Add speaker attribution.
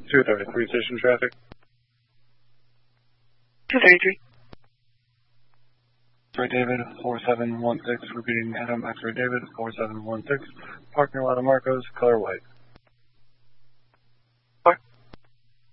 Speaker 1: 233 station traffic.
Speaker 2: 233.
Speaker 1: X-Ray David 4716, repeating Adam X-Ray David 4716, parking lot of Marcos, color white.